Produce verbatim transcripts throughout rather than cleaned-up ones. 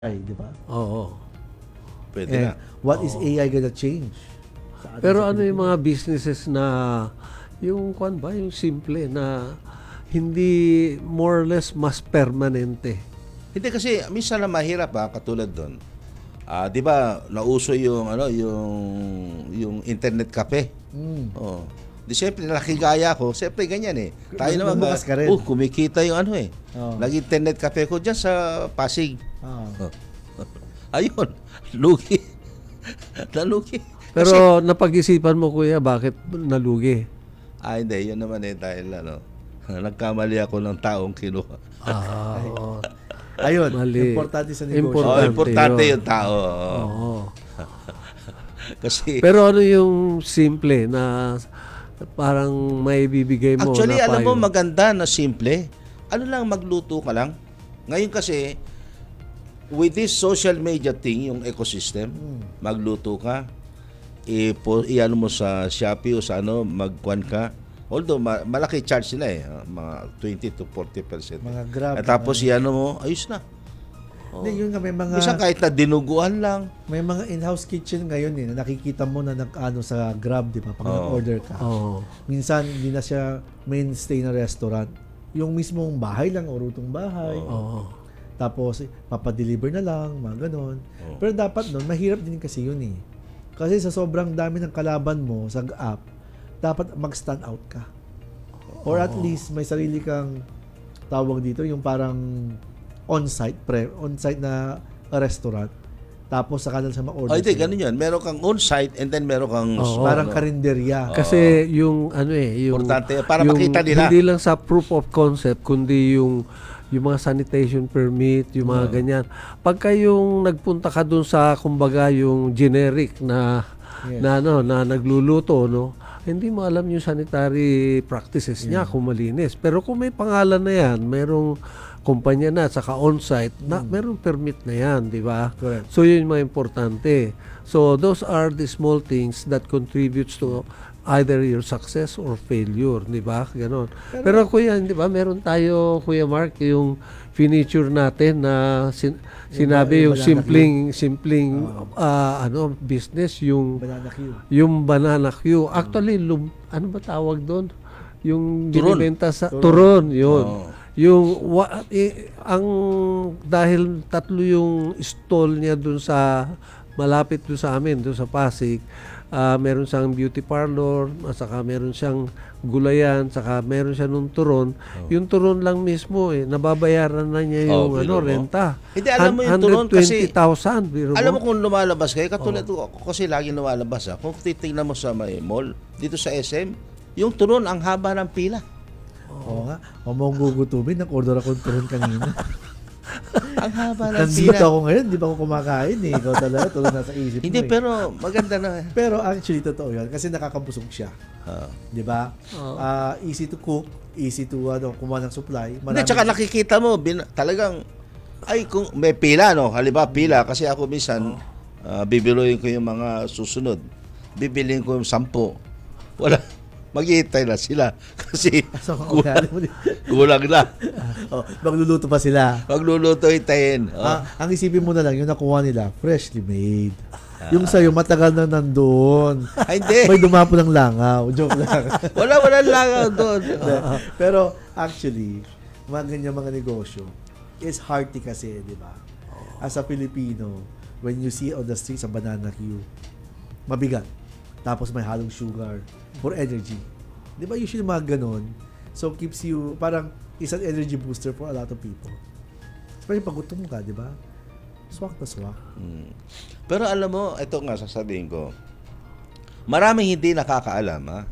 Ay, di ba? Oo. Pwede And na. what is Oo. A I gonna change? sa atin Pero sa ano yung Pilipinas? mga businesses na yung kwan ba, yung simple na hindi more or less mas permanente. Hindi kasi minsan na mahirap ha, katulad doon. Ah, 'di ba, nauso yung ano, yung yung internet cafe. Mm. Oh. Di syempre nakigaya ko, syempre ganyan eh. Tayo Mas- naman ba, bukas ka rin. oh, kumikita yung ano eh. Oo. Nag-internet cafe ko diyan sa Pasig. Ah. Oh. Ayun, lugi. Nalugi. Pero napag-isipan mo, kuya, bakit nalugi? Ah, hindi, yun naman eh dahil ano, nagkamali ako ng taong kinuha. Ah, oo. Ayun, Mali. importante sa negosyo. Oh, Importante importante yun. yung tao. oo. Oo. Kasi Pero ano yung simple na parang may bibigay mo actually, na alam mo, payo? maganda na simple. Ano lang, magluto ka lang. Ngayon kasi, with this social media thing, yung ecosystem, magluto ka, ipo, iano mo sa Shopee o sa ano, magkuhan ka. Although, ma- malaki charge sila eh. ah, Mga twenty to forty percent. Mga Grab. At tapos, iano mo, ayos na. Hindi, yun nga, may mga, Isa kahit na dinuguan lang. may mga in-house kitchen ngayon eh, na nakikita mo na nag-ano sa Grab, di ba? Pag Oo. nag-order ka. Oo. Minsan, hindi na siya mainstay na restaurant. Yung mismong bahay lang o rutong bahay. Oo. Tapos, papadeliver na lang, mga ganon. Oo. Pero dapat nun, mahirap din kasi yun eh. Kasi sa sobrang dami ng kalaban mo sa app, dapat mag-stand out ka. Or at least, may sarili kang tawag dito, yung parang on-site, pre, on-site na restaurant. Tapos, saka lang sa ma-order. Oh, hindi, sila. ganun yun. Meron kang on-site and then meron kang... Oo. Parang ano, karinderya. Kasi yung ano eh, yung Importante, para yung makita nila. Hindi lang sa proof of concept kundi yung yung mga sanitation permit, yung mga ganyan. Pagka yung nagpunta ka dun sa kumbaga yung generic na Yes. na ano na nagluluto, no, hindi mo alam yung sanitary practices niya kung malinis. Pero kung may pangalan na yan, merong kumpanya na saka on-site na merong permit na yan, di ba? Correct. So yun yung mga importante. So those are the small things that contributes to either your success or failure, di ba? Ganon. Pero, kuya, di ba, meron tayo, Kuya Mark, yung furniture natin na sin- sinabi yung yung, banana simpleng simpleng ah, ano business yung Banana Q. yung banana Q. Actually, lum, ano ba tawag doon? Yung Turon. binibenta sa Turon. turon, yun. Oo. Yung wa, eh, ang dahil tatlo yung stall niya doon sa malapit doon sa amin, doon sa Pasig. Ah, meron siyang beauty parlor, at saka meron siyang gulayan, saka meron siya nung turon. Yung turon lang mismo eh, nababayaran na niya Oh, yung biro ano, mo. renta. Hindi, alam mo yung turon kasi- one hundred twenty thousand, biro Alam mo mo? kung lumalabas kayo, katulad ko, ako kasi lagi lumalabas ha. Kung titingnan mo sa may mall, dito sa S M, yung turon, ang haba ng pila. Oo nga. O mo gugutumin, nag-order ako ng turon kanina. Ang haba ng Nandito pila. ako ngayon, di ba ako kumakain eh. Ikaw talaga, turon nasa isip mo Hindi, eh. pero maganda na. Pero actually, totoo yan. Kasi nakakabusog siya. Ah. Di ba? Oo. Ah, easy to cook, easy to ano, kumuha ng supply. Hindi, tsaka nakikita mo, bin, talagang, ay, kung may pila, no? Halimbawa, pila, kasi ako minsan, ah, bibiluin ko yung mga susunod. Bibiliin ko yung sampo. Wala. Maghihintay na sila. Kasi, So, kulang, mo din. kulang na. oh, magluluto pa sila. Magluluto, hintayin. Oh. Ah, ang isipin mo na lang, yung nakuha nila, freshly made. Yung sa'yo, matagal na nandun. Ay, hindi. May dumapo ng langaw. Joke lang. Wala, wala langaw doon. Pero actually, mga ganyan mga negosyo, is hearty kasi, di ba? As a Filipino, when you see on the streets a banana Q, mabigat. Tapos may halong sugar for energy. Di ba usually mga ganon? So keeps you, parang isang energy booster for a lot of people. Especially pag gutom ka, di ba? Swak na swak. Hmm. Pero alam mo, ito nga sasabihin ko. Maraming hindi nakakaalam, ha?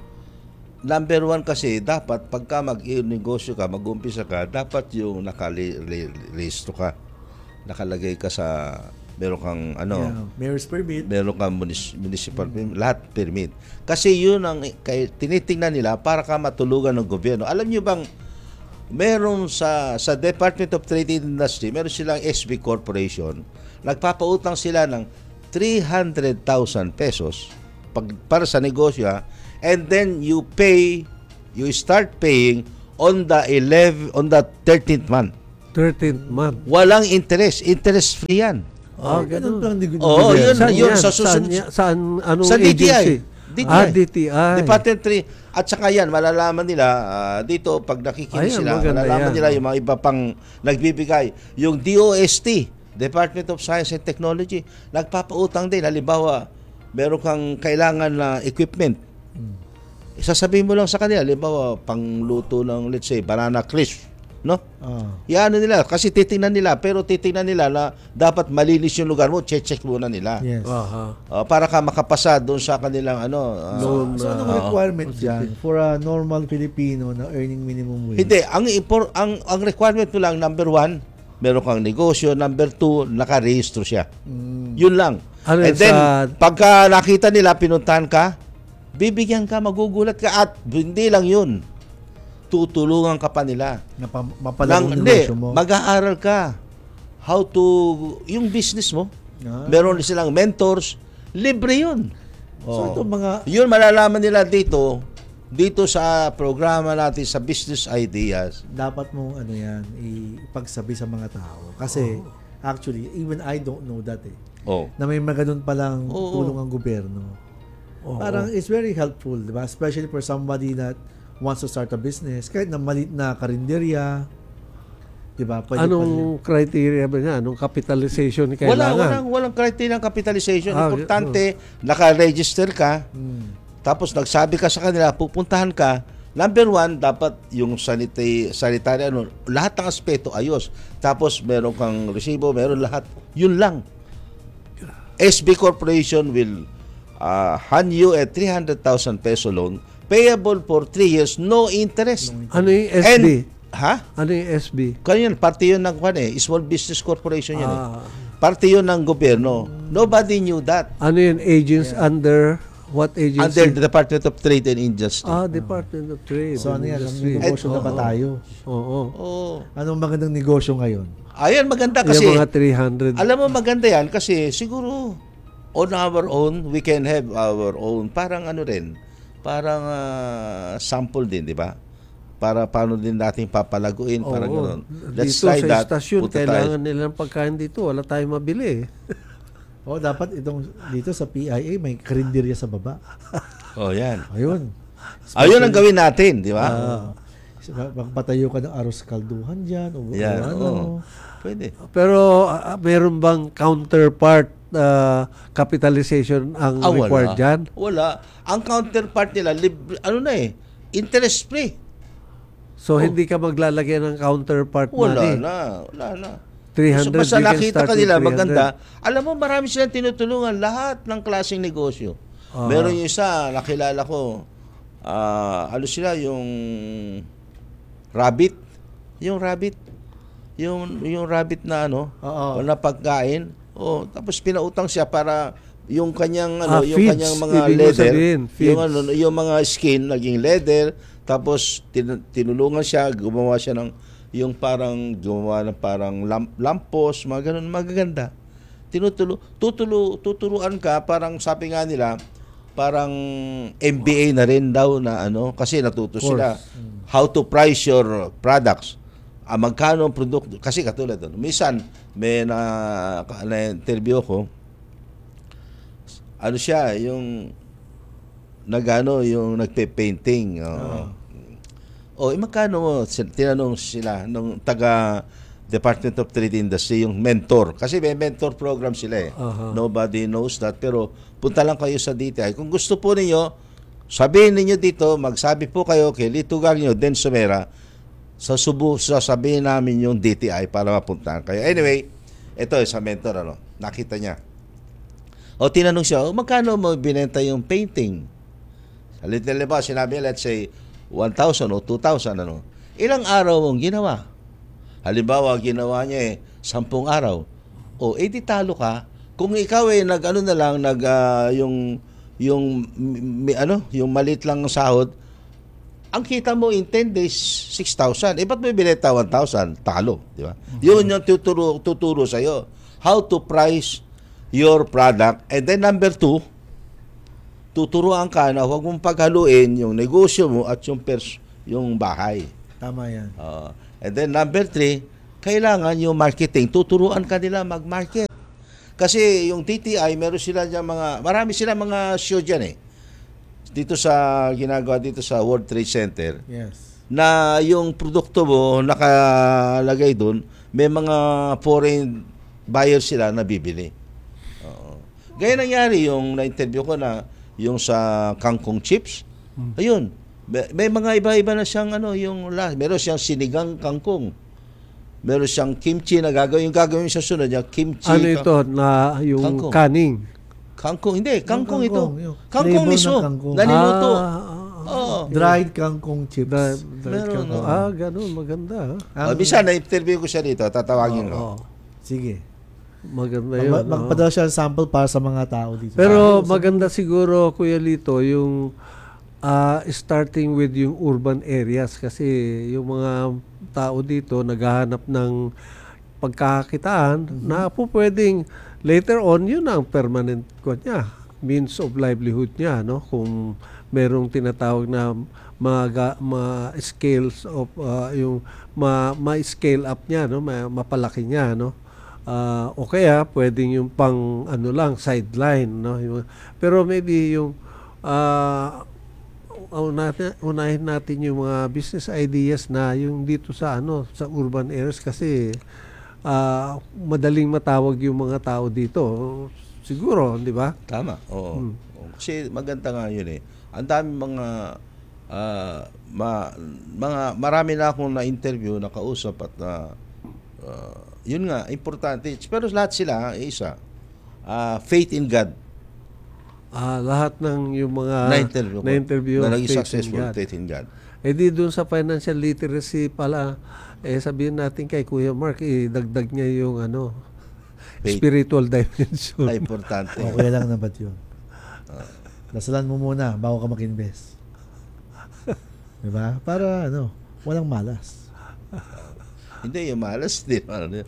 Number one kasi, dapat pagka mag-negosyo ka, mag-umpisa ka, dapat yung nakalistro ka. Nakalagay ka sa, meron kang ano, Yeah. Mayor's permit. meron kang munis- municipal permit, lahat permit. Kasi yun ang kay, tinitingnan nila para ka matulugan ng gobyerno. Alam nyo bang, meron sa sa Department of Trade and Industry, meron silang S B Corporation, nagpapautang sila ng three hundred thousand pesos pag, para sa negosyo, ha? And then you pay, you start paying on the eleventh, on the thirteenth month. thirteenth month. Walang interest. Interest free yan. Ah, ganun ganun. pa ang nego- Oo, gobyerno. yun, Saan yun, yan? sa susunod- Saan, yan? Saan, anong Sa D T I. agency? D T I. Ah, D T I. Department three. At saka yan, malalaman nila ah, dito, pag nakikinig Ayan, sila, maganda malalaman yan. nila yung mga iba pang nagbibigay. Yung D O S T, Department of Science and Technology, nagpapautang din. Halimbawa, meron kang kailangan na equipment. Isasabihin mo lang sa kanila, halimbawa, pangluto ng, let's say, banana crisp. No? Ah. Yan ano nila, kasi titingnan nila, pero titingnan nila na dapat malinis yung lugar mo, check-check muna nila. Yes. Aha. Uh, para ka makapasa doon sa kanilang ano. uh, Loan. So, anong Ah, requirement dyan for a normal Filipino na earning minimum wage? Hindi, ang, impor, ang ang requirement mo lang, number one, meron kang negosyo, number two, nakarehistro siya. Mm. Yun lang. Ano And yun then, sa- pagka nakita nila, pinuntahan ka, bibigyan ka, magugulat ka, at hindi lang yun. Tutulungan ka pa nila. Na pa, mapalago Nang, yung hindi, negosyo mo. mag-aaral ka. How to, yung business mo, Ah. meron silang mentors, libre yun. So, Oh. ito mga... Yun malalaman nila dito, dito sa programa natin sa Business Ideas. dapat mong ano yan, ipagsabi sa mga tao. Kasi, actually, even I don't know that eh. Oh. Na may mga ganun palang Oo. tulong ang gobyerno. Oo. Parang it's very helpful, di ba? Especially for somebody that wants to start a business. Kahit na maliit na karinderya, di ba? Pwede Anong criteria ba niya? Anong capitalization Wala, kailangan? walang, walang criteria ng capitalization. Ah, Importante, naka-register ka, pala- Hmm. tapos nagsabi ka sa kanila, pupuntahan ka. Number one, dapat yung sanitary, sanitary ano, lahat ng aspeto ayos. Tapos meron kang resibo, meron lahat. Yun lang. S B Corporation will uh, hand you a three hundred thousand peso loan payable for three years, no interest. Ano yung S B? And, ha? Ano yung S B? Kaya yun, parte yun ng kwan eh, Small Business Corporation yun eh. Ah, Parte yun ng gobyerno. Nobody knew that. ano yung agents under what agency? Under the Department of Trade and Industry. Ah, Department of Trade. So, ano yan? Ang Industry. negosyo na ba Oo. tayo? Oo. Oo. Anong magandang negosyo ngayon? Ayan, maganda Yung kasi, mga three hundred. alam mo maganda yan kasi siguro on our own, we can have our own, parang ano rin, parang ah, sample din, di ba? Para paano din natin papalaguin, parang Oo. gano'n. Let's Dito try sa that. estasyon, Punta tayo. kailangan nilang pagkain dito. Wala tayong mabili. O, dapat itong dito sa P I A may karinderya sa baba. Oh, yan. Ayun. Ayun ang gawin natin, di ba? Ah, magpatayo ka ng aros kalduhan dyan o, o Yan, ano. oo. Pwede. Pero ah, meron bang counterpart ah, capitalization ang Ah, required wala. dyan? Wala. Ang counterpart nila, libre, ano na eh, interest free. So, hindi ka maglalagay ng counterpart Wala money? na. Wala na. three hundred, So, basta you can nakita start ka with nila, three hundred. maganda. Alam mo, marami silang tinutulungan. Lahat ng klaseng negosyo. Ah. Meron yung isa, nakilala ko, ah, ano sila, yung rabbit. Yung rabbit. Yung, yung rabbit na ano, Oo. na pagkain. Oh, tapos pinautang siya para yung kanyang ano, Ah, yung feeds. kanyang mga Ibig mo leather, sabihin, yung feeds. ano, yung mga skin naging leather, tapos tin- tinulungan siya, gumawa siya ng yung parang gumawa ng parang lamp, lampos, mga ganun, magaganda. Tinutulo, tutulo, tuturuan ka, parang sabi nga nila, parang M B A na rin daw na ano, kasi natuto Course. sila how to price your products. Ah, magkano ang produkto, kasi katulad doon. Minsan, may na, na-interview ko, ano siya, yung nagano, yung nagpe-painting. Oh. Oh, eh, magkano mo? Sin- Tinanong sila nung taga Department of Trade Industry, yung mentor. Kasi may mentor program sila eh. Aha. Nobody knows that. Pero punta lang kayo sa D T I. Kung gusto po ninyo, sabihin ninyo dito, magsabi po kayo kay Lito Gagno, Den Sumera, sa subo, sasabihin namin yung D T I para mapuntahan kayo. Anyway, ito sa mentor, ano, nakita niya. O tinanong siya, o magkano mo binenta yung painting? Sa little ba, sinabi, let's say, one thousand o two thousand, ano. Ilang araw mong ginawa? Halimbawa, ginawa niya eh, sampung araw. O, eh di talo ka. Kung ikaw eh, nag, ano na lang, nag, ah, yung, yung, mi, ano, yung malit lang ang sahod, ang kita mo in ten days, six thousand. Eh, ba't may binenta one thousand? Talo, di ba? Yun yung tuturo, tuturo sa'yo. How to price your product. And then number two, tuturuan ka na huwag mong paghaluin yung negosyo mo at yung pers yung bahay. Tama yan. Uh, and then number three, kailangan yung marketing, tuturuan ka nila mag-market. Kasi yung T T I, meron sila dyan mga, marami sila mga show dyan eh. Dito sa, ginagawa dito sa World Trade Center, Yes. na yung produkto mo nakalagay doon, may mga foreign buyers sila na bibili. Oo. Gaya nangyari yung na-interview ko na yung sa kangkong chips. Ayun. May, may mga iba-iba na siyang ano, yung la, meron siyang sinigang kangkong. Meron siyang kimchi na gagawin. Yung gagawin sa sunod niya, kimchi. Ano ka- ito na yung Kangkong. kaning? Kangkong. Hindi, kangkong, Yung ito. kangkong, yung Kangkong flavor mismo. ng kangkong. Naniluto. Ah, ah, ah, Oo. Dried kangkong chips. Dri- dried Meron, kangkong. oo. Ah, ganun. Maganda. ah. Oh, bisa na-interview ko siya dito. Tatawagin ko. Oo. Sige. Maganda yun. Mag- oo. magpadala siya ng sample para sa mga tao dito. Pero Ah, maganda siguro, Kuya Lito, yung ah, starting with yung urban areas kasi yung mga tao dito naghahanap ng pagkakakitaan na po pwedeng later on yun ang permanent ko niya, means of livelihood niya, no? Kung merong tinatawag na mga ma scales of ah, yung ma, ma-scale up niya, no? Ma, mapalaki niya, no? Ah, o kaya pwedeng yung pang ano lang sideline, no? Yung- pero maybe yung ah, unahin, unahin natin yung mga business ideas na yung dito sa ano sa urban areas kasi ah, madaling matawag yung mga tao dito siguro, di ba? Tama. Oo. Hmm. Oo. Kasi maganda nga yun eh. Ang dami mga ah, ma, mga marami na akong na-interview, nakausap at na ah, yun nga, importante. Pero lahat sila, isa, ah, faith in God. Ah, lahat ng yung mga na-interview ko. na-interview Na naging faith in successful, God. faith in God. Eh di doon sa financial literacy pala, eh sabihin natin kay Kuya Mark, eh, dagdag niya yung ano, Faith. spiritual dimension. Na importante. Okay lang na ba't yun? Dasalan mo muna bago ka mag-invest. Diba? Para ano, walang malas. Hindi, yung malas, di. Ano,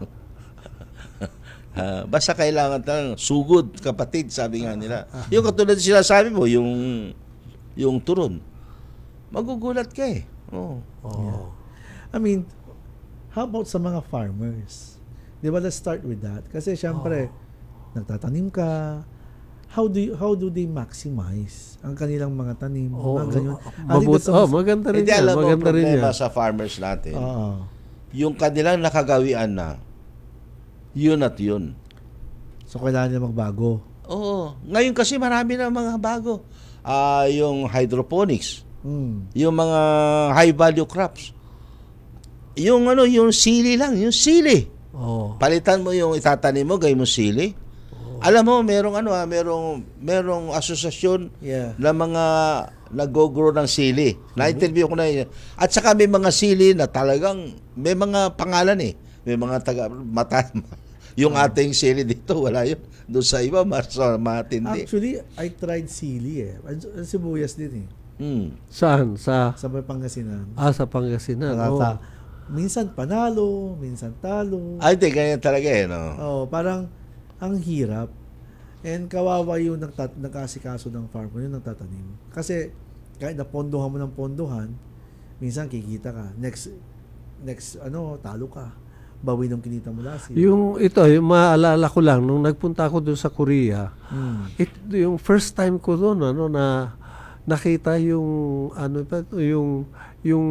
Ah, basta kailangan talagang sugod, kapatid, sabi nga nila. Yung katulad sila sabi mo, yung yung turon. Magugulat ka eh. Oo. Oh. I mean, how about sa mga farmers? Di ba, let's start with that. Kasi syempre, nagtatanim ka. How do you, how do they maximize ang kanilang mga tanim? Oh, mga ganyan. mabut oh, maganda rin Hindi, yan. alam mo, Maganda rin problema yan. sa farmers natin, Oo. yung kanilang nakagawian na, yun at yun. So, kailangan nila magbago. Oo. Ngayon kasi marami na mga bago. Ah, yung hydroponics, Mm. yung mga high value crops. Yung ano, yung sili lang, yung sili. Oh. Palitan mo yung itatanim mo, gawin mo sili. Alam mo, merong ano, ah, merong merong asosasyon Yeah. na mga nag-grow ng sili. Na-interview ko na yun. At saka may mga sili na talagang may mga pangalan eh. May mga taga mata. Yung ating sili dito, wala yun. Doon sa iba, mas matindi. Actually, I tried sili eh. Ang ang sibuyas din eh. Hmm. Saan? Sa Sa may Pangasinan. ah, sa Pangasinan. Oh. Nakaka- Minsan panalo, minsan talo. Ay, di, ganyan talaga eh, no? Oh, parang ang hirap. And kawawa yung nagtat- nag-asikaso ng farmer, yung nagtatanim. Kasi kahit napondohan mo ng pondohan, minsan kikita ka. Next, next ano, talo ka. Bawi ng kinita mo last year. Yung ito, yung maalala ko lang nung nagpunta ako doon sa Korea. Hmm. Ito yung first time ko doon ano na nakita yung ano pa ito, yung yung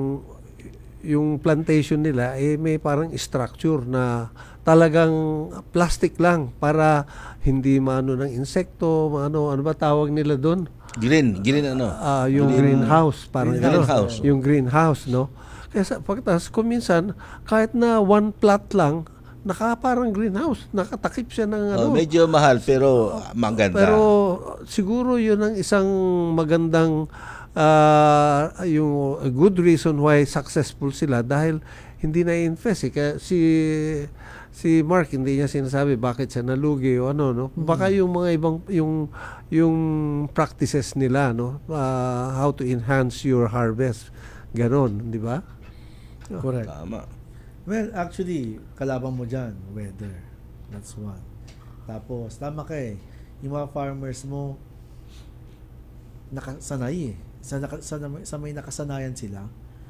yung plantation nila eh may parang structure na talagang plastic lang para hindi maano ng insekto, ano ano ba tawag nila doon? Green, green ano? Ah, yung greenhouse, parang Greenhouse. ano, Greenhouse. yung greenhouse, no? Kaya sa pagtas kung minsan kahit na one plot lang, naka parang greenhouse, nakatakip siya ng ano. Oh, medyo mahal, pero maganda. Pero siguro yun ang isang magandang ah, yung a good reason why successful sila dahil hindi na invest eh. Kaya si si Mark hindi niya sinasabi bakit siya nalugi o ano no. Baka yung mga ibang yung yung practices nila no, ah, how to enhance your harvest. Ganon, di ba? Correct. Tama. Well, actually, kalaban mo dyan, weather. That's one. Tapos, tama ka eh. Yung mga farmers mo, nakasanay eh. Sa, naka, sa, sa may nakasanayan sila,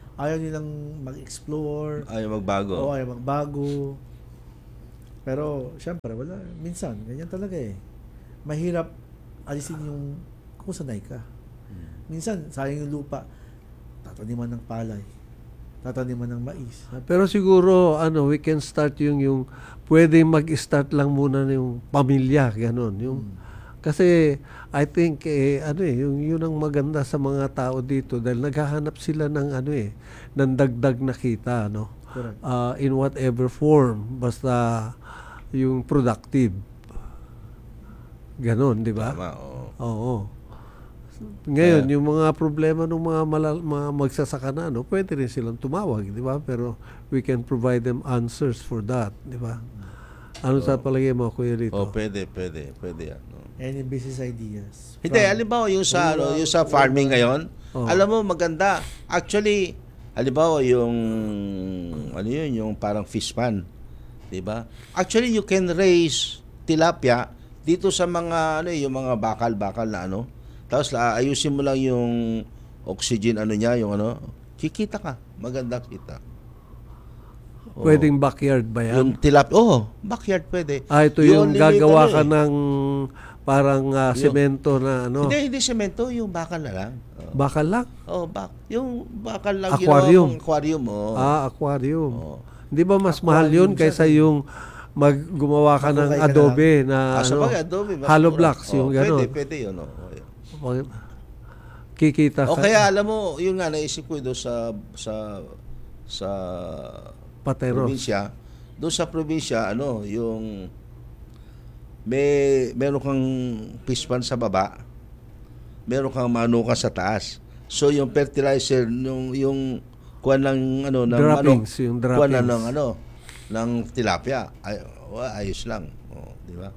ayaw nilang mag-explore, Ayaw magbago. o ayaw magbago. Pero, syempre, wala. Minsan, ganyan talaga eh. Mahirap alisin yung kung sanay ka. Minsan, sayang yung lupa, tataniman ng palay, tataniman ng mais. Pero siguro, ano, we can start yung, yung pwede mag-start lang muna yung pamilya, gano'n. Yung, kasi, I think, eh, ano eh, yung, yun ang maganda sa mga tao dito dahil naghahanap sila ng, ano eh, ng dagdag na kita, no? Correct. Uh, in whatever form, basta yung productive. Ganon, di ba? Tama, oo. Oo. Ngayon, yung mga problema ng mga, malal- mga magsasaka na, no, pwede rin silang tumawag, di ba? Pero we can provide them answers for that, di ba? Ano sa palagay mo, Kuya Rito? Oh, pwede, pwede, pwede yan. no. Any business ideas? Hindi, From- halimbawa yung sa ano, yung sa Rural, farming urban. ngayon, Oh. alam mo maganda. Actually, halimbawa yung ano yun, yung parang fish pan, 'di ba? Actually, you can raise tilapia dito sa mga ano, yung mga bakal-bakal na ano. Tapos la- ayusin mo lang yung oxygen ano niya, yung ano, kikita ka. Maganda kita. Oo. Pwedeng backyard ba yan? Yung tilapia, oh, backyard pwede. Ah, ito You yung only gagawa need, ka ano eh. ng parang ah, Yung- semento na ano. Hindi, hindi semento, yung bakal na lang. Oh. Bakal lang? Oh, bak yung bakal lang Aquarium. ginawa mong aquarium, oh. Ah, aquarium. Oo. Di ba mas mahal yun Aquarium kaysa siya. yung mag gumawa ka ng Magkukay ka na adobe na, Ah, sa ano, bagay, adobe, mas hollow mura. blocks, Oh, yung gano'n. Pwede, pwede yun. Oh. Oh, yeah. Kikita O ka. kaya alam mo, yun nga naisip ko doon sa sa sa Pateros. probinsya. Doon sa probinsya, ano, yung may meron kang fish pan sa baba, meron kang manuka sa taas. So yung fertilizer yung yung kuwan ng ano ng Droppings, manok, yung kuwan na droppings. ng ano ng tilapia. Ay, wa- ayos lang. Oh, di ba?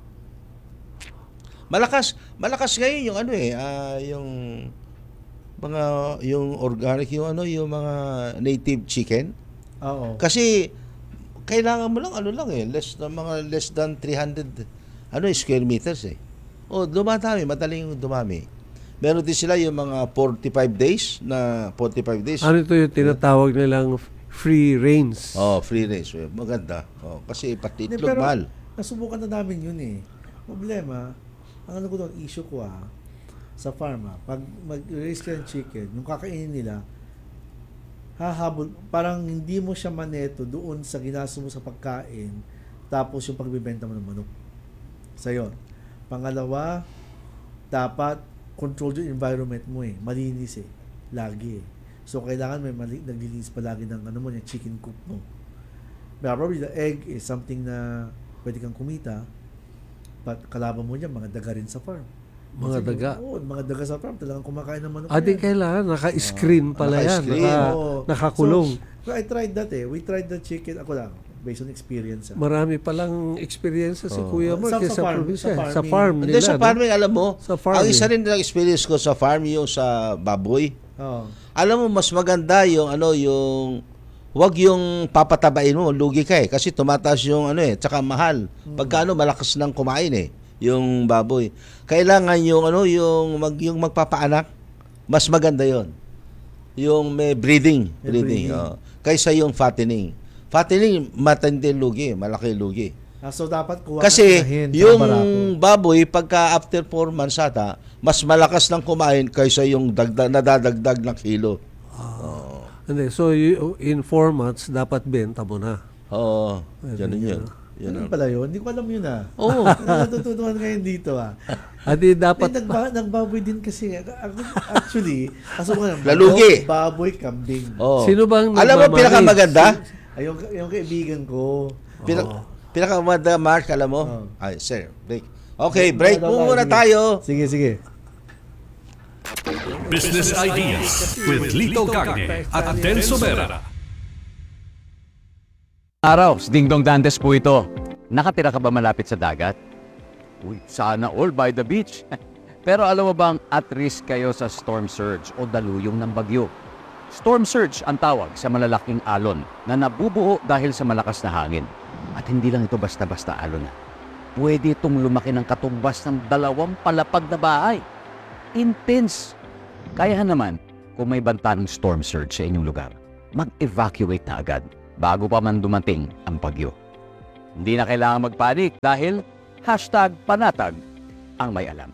Malakas, malakas ngayon yung ano eh, ah, yung mga yung organic yung ano yung mga native chicken. Oo. Kasi kailangan mo lang ano lang eh, less na mga less than three hundred ano square meters eh. Oh, dumadami, madaling dumami. Meron din sila yung mga forty-five days na forty-five days. Ano ito yung tinatawag nilang free range? Oh, free range. Eh, maganda. Oh, kasi pati Hindi, itlog pero mahal. nasubukan na namin yun eh. Problema, ang ano ko doon, issue ko ah, sa farm ah, pag mag-raise ka ng chicken, yung kakainin nila, hahabol, parang hindi mo siya maneto doon sa ginasto mo sa pagkain, tapos yung pagbibenta mo ng manok. Sa yun. Pangalawa, dapat control yung environment mo eh. Malinis eh. Lagi eh. So, kailangan may mali- naglilinis palagi ng ano mo, yung chicken coop mo. But probably the egg is something na pwede kang kumita, but kalaban mo niya, mga daga rin sa farm. Mga Kasi, daga? Oo, mga daga sa farm, talagang kumakain ng manok. Ah, di yan. kailangan. Naka-screen Ah, pala yan. naka-screen, Naka, Oo. nakakulong. So, I tried that eh. We tried the chicken, ako lang, based on experience. ah. Marami palang experience si Oh. Kuya Mark Sa- eh, sa sa, farm, probinsya. sa Sa farming. farm Hindi nila. sa no? farming, alam mo, Sa ang farming. isa rin na experience ko sa farm yung sa baboy. Oo. Alam mo, mas maganda yung ano, yung wag yung papatabain mo, lugi ka eh. Kasi tumataas yung ano eh, tsaka mahal. Pagka ano, malakas nang kumain eh, yung baboy. Kailangan yung ano, yung, mag, yung magpapaanak, mas maganda yon. Yung may breeding. May breeding, breeding. oh. Kaysa yung fattening. Fattening, matindi lugi, malaki lugi. Ah, so, dapat kuha Kasi ka ng hen, yung tsaka barato. baboy, pagka after four months ata, mas malakas ng kumain kaysa yung dagdag, nadadagdag na kilo. Hindi, so you, in four months, dapat benta mo na. Oo, ganun yun. Yun Ano ang- pala yun? Hindi ko alam yun ah. Oo. Natutunan ngayon dito ah. At di dapat, Dapat, nagba, nagbaboy din kasi. Ako, actually, kaso ko lang, Lalugi. baboy, kambing. Oo. Sino bang Alam mo, nagmamanage? pinakamaganda? Ay, yung, yung kaibigan ko. Pina, pinakamaganda, Mark, alam mo? Oo. Ay, sir, break. Okay, break Sige. muna tayo. Sige, sige. Business Ideas with Lito Cagne at Aten Somera. Araw, Ding Dong Dantes po ito. Nakatira ka ba malapit sa dagat? Uy, sana all by the beach. Pero alam mo bang at risk kayo sa storm surge o daluyong ng bagyo? Storm surge ang tawag sa malalaking alon na nabubuo dahil sa malakas na hangin. At hindi lang ito basta-basta alon na. Pwede itong lumaki ng katumbas ng dalawang palapag na bahay. Intense. Kaya naman, kung may banta ng storm surge sa inyong lugar, mag-evacuate na agad bago pa man dumating ang bagyo. Hindi na kailangan magpanik dahil hashtag panatag ang may alam.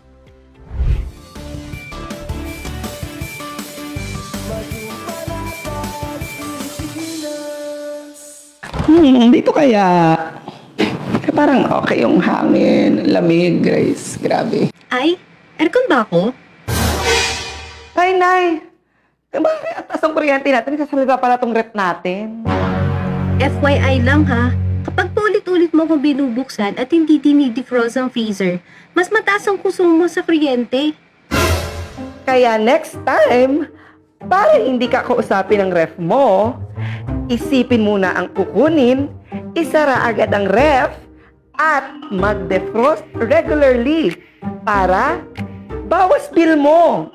Hmm, dito kaya. Eh, parang okay yung hangin, lamig, Grace. Grabe. Ay, aircon ba ako? Ay, Nay! Eh, bakit ang taas ng kuryente natin? Kasalita pala tong rep natin. F Y I lang ha, kapag paulit-ulit mo kung binubuksan at hindi dinidefrost ang freezer, mas mataas ang konsumo sa kuryente. Kaya next time, para hindi ka kausapin ng ref mo, isipin muna ang kukunin, isara agad ang ref, at mag-defrost regularly para bawas bill mo.